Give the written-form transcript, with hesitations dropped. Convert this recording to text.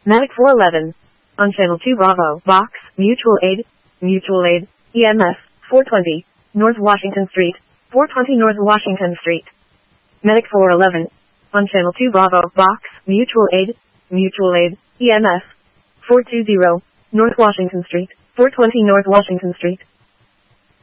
Medic 411. On Channel 2 Bravo, Box, Mutual Aid, EMS, 420, North Washington Street, 420 North Washington Street. Medic 411. On Channel 2 Bravo, Box, Mutual Aid, EMS, 420, North Washington Street, 420 North Washington Street.